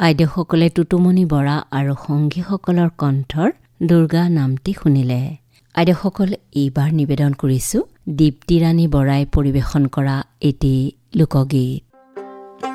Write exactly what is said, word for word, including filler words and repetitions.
আইদেউসকলে টুটুমণি বৰা আৰু সংগীসকলৰ কণ্ঠৰ দুৰ্গা নামটি শুনিলে। আইদেউসকল, এইবাৰ নিবেদন কৰিছো দীপ্তি ৰাণী বৰাই পৰিৱেশন কৰা এটি লোকগীত।